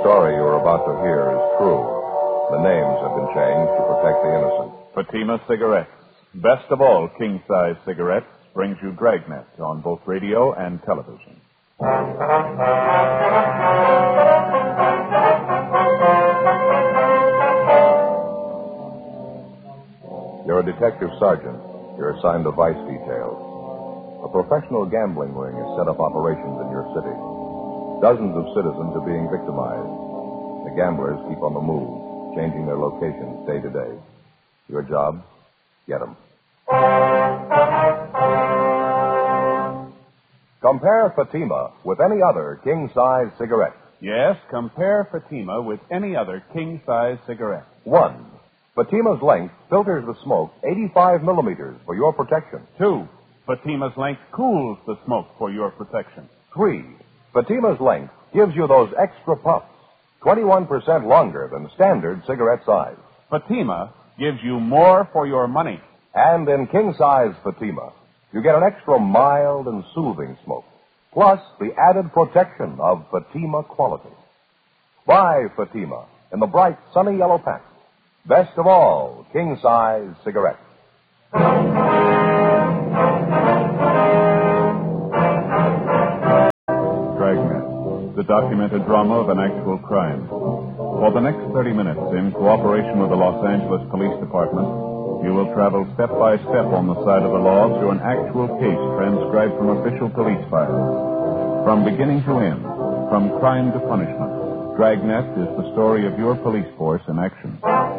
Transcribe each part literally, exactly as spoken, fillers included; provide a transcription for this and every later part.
The story you're about to hear is true. The names have been changed to protect the innocent. Fatima Cigarettes. Best of all king-size cigarettes brings you Dragnet on both radio and television. You're a detective sergeant. You're assigned to vice details. A professional gambling ring has set up operations in your city. Dozens of citizens are being victimized. The gamblers keep on the move, changing their locations day to day. Your job? Get them. Compare Fatima with any other king-size cigarette. Yes, compare Fatima with any other king-size cigarette. One, Fatima's length filters the smoke eighty-five millimeters for your protection. Two, Fatima's length cools the smoke for your protection. Three, Fatima's length gives you those extra puffs, twenty-one percent longer than standard cigarette size. Fatima gives you more for your money. And in king-size Fatima, you get an extra mild and soothing smoke, plus the added protection of Fatima quality. Buy Fatima in the bright, sunny yellow pack. Best of all, king-size cigarettes. Dragnet, the documented drama of an actual crime. For the next thirty minutes, in cooperation with the Los Angeles Police Department, you will travel step by step on the side of the law through an actual case transcribed from official police files. From beginning to end, from crime to punishment, Dragnet is the story of your police force in action.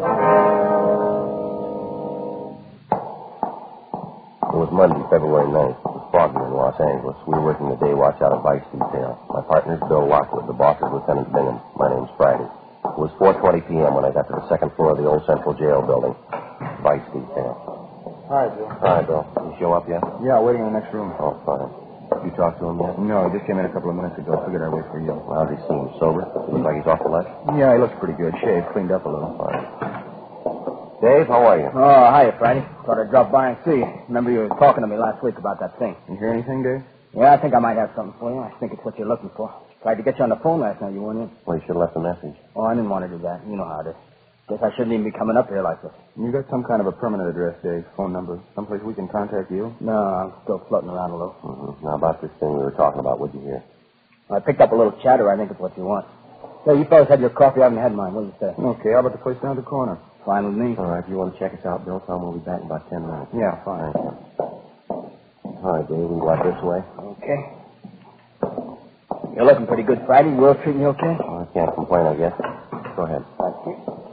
It was Monday, February ninth. It was foggy in Los Angeles. We were working the day watch out of Vice Detail. My partner's Bill Lockwood. The boss is Lieutenant Bingham. My name's Friday. It was four twenty p.m. when I got to the second floor of the old Central Jail building. Vice Detail. Hi, Bill. Hi, Bill. You show up yet? Yeah, waiting in the next room. Oh, fine. You talked to him yet? No, he just came in a couple of minutes ago. Figured I'd wait for you. Well, how's he seem? Sober? Looks like he's off the left? Yeah, he looks pretty good. Shaved, cleaned up a little. Fine. Dave, how are you? Oh, hiya, Friday. Thought I'd drop by and see you. Remember you were talking to me last week about that thing. You hear anything, Dave? Yeah, I think I might have something for you. I think it's what you're looking for. Tried to get you on the phone last night. You weren't in. Well, you should have left a message. Oh, I didn't want to do that. You know how it is. Guess I shouldn't even be coming up here like this. You got some kind of a permanent address, Dave? Phone number? Someplace we can contact you? No, I'm still floating around a little. Mm-hmm. Now, about this thing we were talking about, what'd you hear? I picked up a little chatter. I think it's what you want. Say, you fellas had your coffee. I haven't had mine. What do you say? Okay, how about the place down the corner? Fine with me. All right, if you want to check us out, Bill, tell him we'll be back in about ten minutes. Yeah, fine. Thank you. All right, Dave, we go out this way. Okay. You're looking pretty good, Friday. World treating you okay? Well, I can't complain, I guess. Go ahead. Thank you.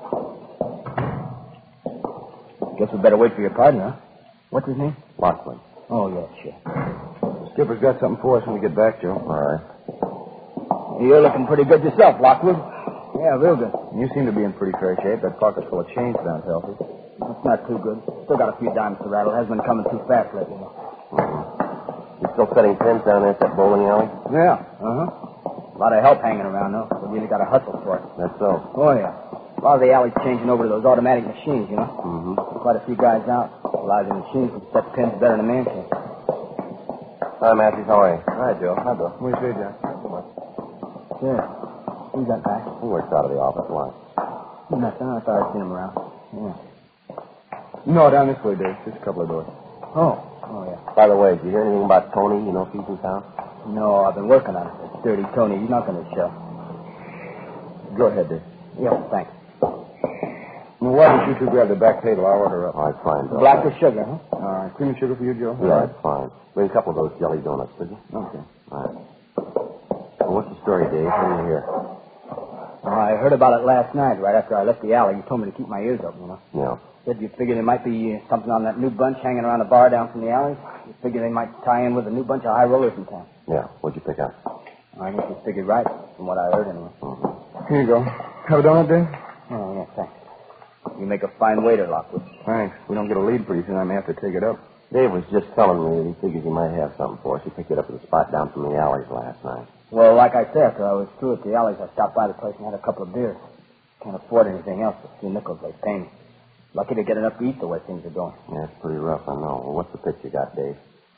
Guess we better wait for your partner, huh? What's his name? Lockwood. Oh, yeah, sure. Skipper's got something for us when we get back, Joe. All right. You're looking pretty good yourself, Lockwood. Yeah, real good. You seem to be in pretty fair shape. That pocket's full of change sounds healthy. That's not too good. Still got a few dimes to rattle. Hasn't been coming too fast lately, though. Mm-hmm. You still setting pins down there at that bowling alley? Yeah, uh-huh. A lot of help hanging around, though. We really got to hustle for it. That's so. Oh, yeah. A lot of the alley's changing over to those automatic machines, you know. Mm-hmm. Quite a few guys out. A lot of the machines can set pins better than a man can. Hi, Matthews. How are you? Hi, Joe. Hi, Bill. What do you say, John? Sure. Who's that guy? He works out of the office. Why? Nothing. I thought I'd seen him around. Yeah. No, down this way, Dave. Just a couple of doors. Oh. Oh, yeah. By the way, did you hear anything about Tony? You know Peter's house? No, I've been working on it. It's Dirty Tony. He's not going to show. Go ahead, Dave. Yeah, thanks. Well, why don't you two grab the back table? I'll order up. All right, fine, Bill. Black with sugar, huh? All right. Cream and sugar for you, Joe? Yeah, that's fine. Bring a couple of those jelly donuts, would you? Okay. All right. Well, what's the story, Dave? What do you hear? Oh, I heard about it last night, right after I left the alley. You told me to keep my ears open, you know. Yeah. Said you figured there might be uh, something on that new bunch hanging around the bar down from the alley. You figured they might tie in with a new bunch of high rollers in town. Yeah. What'd you pick up? I guess you figured right, from what I heard anyway. Mm-hmm. Here you go. Have a donut, Dave? Oh, yeah, thanks. You make a fine waiter, Lockwood. Thanks. We don't get a lead pretty soon. I may have to take it up. Dave was just telling me that he figures he might have something for us. He picked it up at the spot down from the alleys last night. Well, like I said, after I was through at the alleys, I stopped by the place and had a couple of beers. Can't afford anything else. A few nickels they pay me. Lucky to get enough to eat the way things are going. Yeah, it's pretty rough, I know. Well, what's the pitch you got, Dave?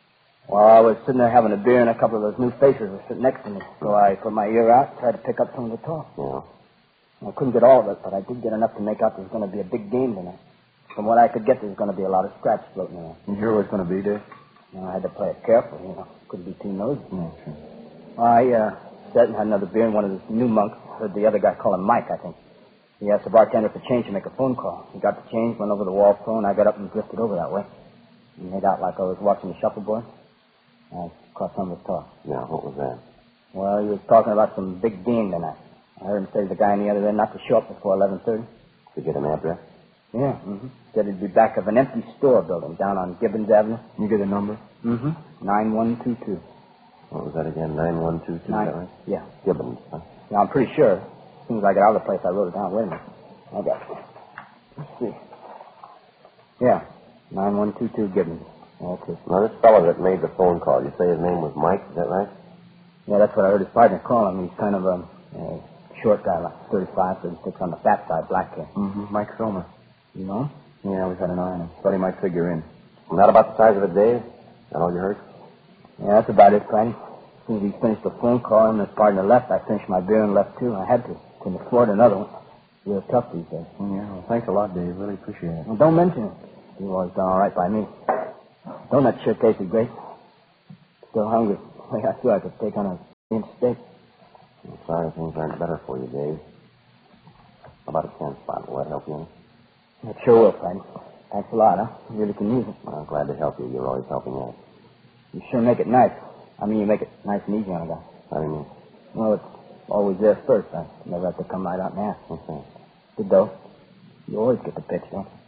Well, I was sitting there having a beer, and a couple of those new faces were sitting next to me. So I put my ear out and tried to pick up some of the talk. Yeah. I couldn't get all of it, but I did get enough to make out there's going to be a big game tonight. From what I could get, there's going to be a lot of scraps floating around. You hear what it's going to be, Dave? You know, I had to play it careful, you know. Couldn't be too nosy. Yeah, sure. Well, I uh, sat and had another beer, and one of the new monks heard the other guy call him Mike, I think. He asked the bartender for change to make a phone call. He got the change, went over the wall phone. I got up and drifted over that way. And made out like I was watching the shuffleboard. I caught some of his talk. Yeah, what was that? Well, he was talking about some big game tonight. I heard him say to the guy on the other end not to show up before eleven thirty. To get an address? Yeah, mm-hmm. Said it'd be back of an empty store building down on Gibbons Avenue. You get a number? Mm-hmm. nine one two two. What was that again? nine one two two, Nine, is that right? yeah. Gibbons, huh? Yeah, I'm pretty sure. As soon as I get out of the place, I wrote it down. Wait a minute. I got it. Let's see. Yeah, nine one two two Gibbons. Okay. Now, this fellow that made the phone call, you say his name was Mike, is that right? Yeah, that's what I heard his partner call him. He's kind of a, a short guy, like thirty-five, thirty-six on the fat side, black hair. Mm-hmm. Mike Filmer. You know him? Yeah, we've had an eye on him. Thought he might figure in. Not about the size of it, Dave? That all you heard? Yeah, that's about it, Friday. As soon as he finished the phone call and his partner left, I finished my beer and left, too. I had to. Couldn't afford another one. Real tough these days. Yeah, well, thanks a lot, Dave. Really appreciate it. Well, don't mention it. You've always done all right by me. Donut sure tasted great. Still hungry. Like I feel I could take on a inch steak. I'm sorry things aren't better for you, Dave. How about a ten spot? Will that help you? It sure will, Friday. Thanks a lot, huh? You really can use it. Well, I'm glad to help you. You're always helping out. You sure make it nice. I mean, you make it nice and easy on a guy. How do you mean? Well, it's always there first. I never have to come right out and ask. Okay. Good, though. You always get the pitch, don't you?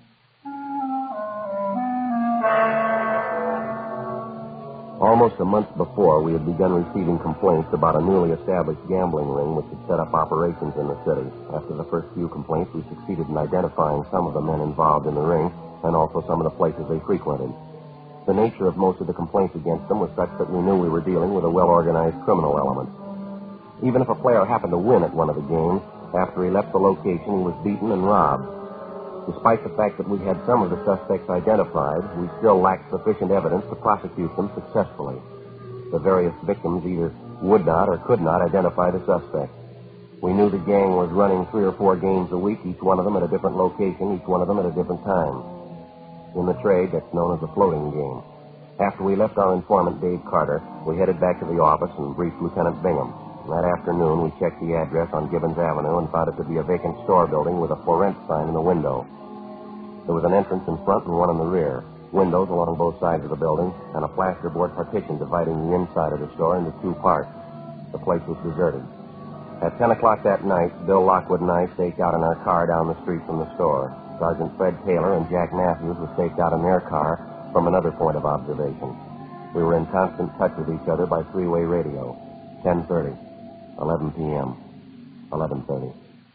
Almost a month before, we had begun receiving complaints about a newly established gambling ring which had set up operations in the city. After the first few complaints, we succeeded in identifying some of the men involved in the ring and also some of the places they frequented. The nature of most of the complaints against them was such that we knew we were dealing with a well-organized criminal element. Even if a player happened to win at one of the games, after he left the location, he was beaten and robbed. Despite the fact that we had some of the suspects identified, we still lacked sufficient evidence to prosecute them successfully. The various victims either would not or could not identify the suspect. We knew the gang was running three or four games a week, each one of them at a different location, each one of them at a different time. In the trade, that's known as a floating game. After we left our informant, Dave Carter, we headed back to the office and briefed Lieutenant Bingham. That afternoon, we checked the address on Gibbons Avenue and found it to be a vacant store building with a for rent sign in the window. There was an entrance in front and one in the rear, windows along both sides of the building, and a plasterboard partition dividing the inside of the store into two parts. The place was deserted. At ten o'clock that night, Bill Lockwood and I staked out in our car down the street from the store. Sergeant Fred Taylor and Jack Matthews were staked out in their car from another point of observation. We were in constant touch with each other by three-way radio. ten thirty, eleven p.m., eleven thirty.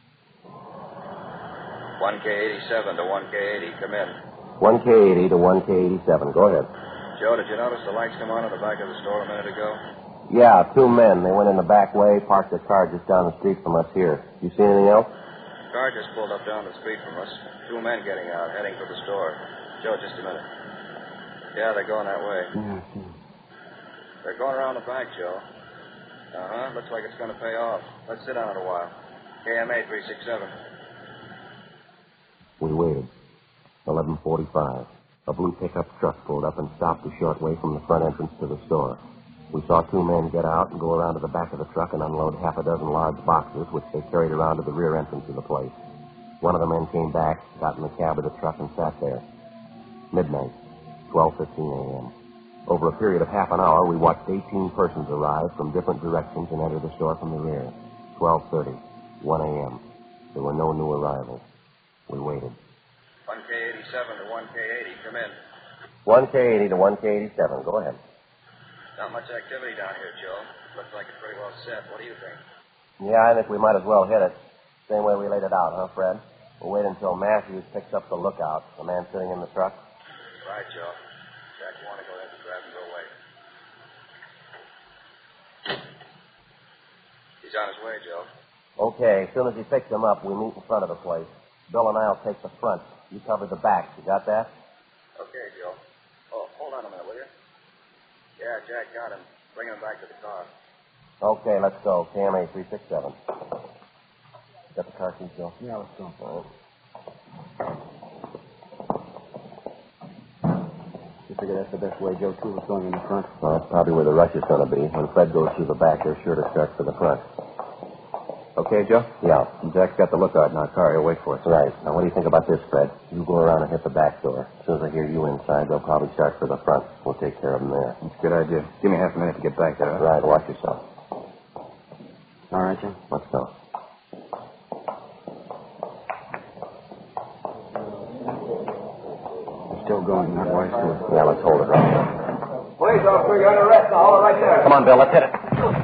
one K eighty-seven to one K eighty, come in. one K eighty to one K eighty-seven, go ahead. Joe, did you notice the lights come on at the back of the store a minute ago? Yeah, two men. They went in the back way, parked their car just down the street from us here. You see anything else? The car just pulled up down the street from us. Two men getting out, heading for the store. Joe, just a minute. Yeah, they're going that way. Mm-hmm. They're going around the back, Joe. Uh-huh, looks like it's going to pay off. Let's sit down it a while. K M A three six seven. We waited. eleven forty-five. A blue pickup truck pulled up and stopped a short way from the front entrance to the store. We saw two men get out and go around to the back of the truck and unload half a dozen large boxes, which they carried around to the rear entrance of the place. One of the men came back, got in the cab of the truck, and sat there. Midnight, twelve fifteen a.m. Over a period of half an hour, we watched eighteen persons arrive from different directions and enter the store from the rear. twelve thirty, one a.m. There were no new arrivals. We waited. one K eighty-seven to one K eighty, come in. one K eighty to one K eighty-seven, go ahead. Not much activity down here, Joe. Looks like it's pretty well set. What do you think? Yeah, I think we might as well hit it. Same way we laid it out, huh, Fred? We'll wait until Matthews picks up the lookout, the man sitting in the truck. Right, Joe. Jack, you want to go ahead and grab and go away? He's on his way, Joe. Okay, as soon as he picks them up, we meet in front of the place. Bill and I'll take the front. You cover the back. You got that? Okay, Joe. Oh, hold on a minute, will you? Yeah, Jack got him. Bring him back to the car. Okay, let's go. K M A three six seven. Got the car keys, Joe? Yeah, let's go. All right. You figure that's the best way, Joe, too, is going in the front? Well, that's probably where the rush is going to be. When Fred goes through the back, they're sure to start for the front. Okay, Joe? Yeah. Jack's got the lookout in our car. He'll wait for us. Right. Now, what do you think about this, Fred? You go around and hit the back door. As soon as I hear you inside, they'll probably start for the front. We'll take care of them there. That's a good idea. Give me half a minute to get back there. Huh? Right. Watch yourself. All right, Joe. Let's go. We're still going, not wise to it. Yeah, let's hold it right there. Police officer, you're under arrest. Now, hold it right there. Come on, Bill. Let's hit it.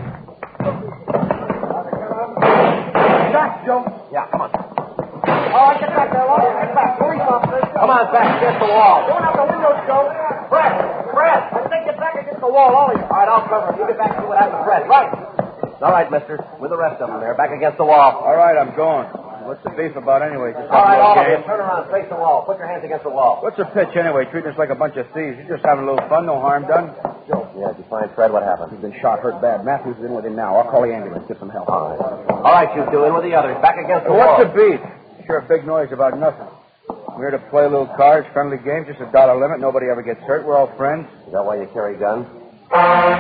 Back, Joe. Yeah, come on. All right, get back there, Walter. Get back. Police officers. Come on, back against the wall. Going out the window, Joe. Fred, Fred. I think get back against the wall, all of you. All right, I'll cover it. You get back and see what happened to Fred. Right. All right, mister. With the rest of them there. Back against the wall. All right, I'm going. What's the beef about anyway? Just All right, having a all little of you. game? Turn around. Face the wall. Put your hands against the wall. What's the pitch anyway? Treating us like a bunch of thieves. You're just having a little fun. No harm done. Joe. Yeah, did you find Fred? What happened? He's been shot, hurt bad. Matthews is in with him now. I'll call the ambulance. Get some help. All right. All right, you two. In with the others. Back against the Well, wall. what's the beef? Sure, a big noise about nothing. We're here to play a little cards, friendly game, just a dollar limit. Nobody ever gets hurt. We're all friends. Is that why you carry guns?